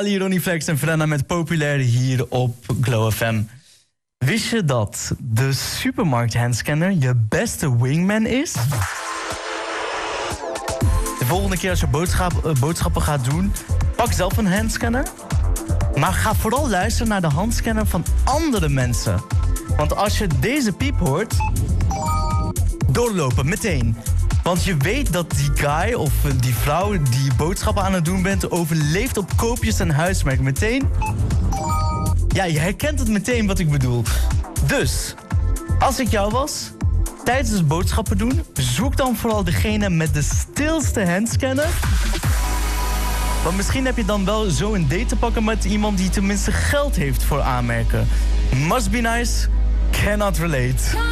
Ali, Ronnie Flex en Frenna met Populair hier op Glow FM. Wist je dat de supermarkt handscanner je beste wingman is? De volgende keer als je boodschappen gaat doen, pak zelf een handscanner. Maar ga vooral luisteren naar de handscanner van andere mensen. Want als je deze piep hoort, doorlopen, meteen. Want je weet dat die guy of die vrouw die boodschappen aan het doen bent, overleeft op koopjes en huismerk. Meteen. Ja, je herkent het meteen wat ik bedoel. Dus, als ik jou was, tijdens het boodschappen doen, zoek dan vooral degene met de stilste handscanner. Want misschien heb je dan wel zo een date te pakken met iemand die tenminste geld heeft voor aanmerken. Must be nice, cannot relate.